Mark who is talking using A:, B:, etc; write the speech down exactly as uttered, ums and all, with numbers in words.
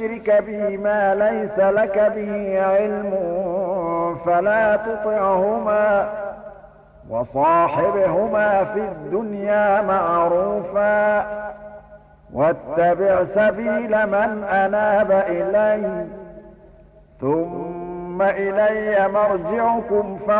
A: تشرك بي ما ليس لك به علم فلا تطعهما وصاحبهما في الدنيا معروفا واتبع سبيل من أناب إلي ثم إلي مرجعكم